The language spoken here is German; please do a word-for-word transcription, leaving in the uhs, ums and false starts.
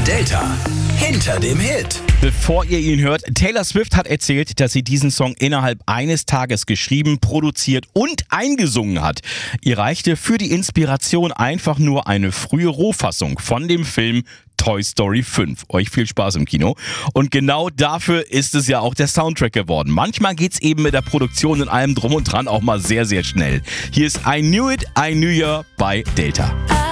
Delta. Hinter dem Hit. Bevor ihr ihn hört, Taylor Swift hat erzählt, dass sie diesen Song innerhalb eines Tages geschrieben, produziert und eingesungen hat. Ihr reichte für die Inspiration einfach nur eine frühe Rohfassung von dem Film Toy Story fünf. Euch viel Spaß im Kino. Und genau dafür ist es ja auch der Soundtrack geworden. Manchmal geht's eben mit der Produktion und allem drum und dran auch mal sehr, sehr schnell. Hier ist I Knew It, I Knew Ya bei Delta.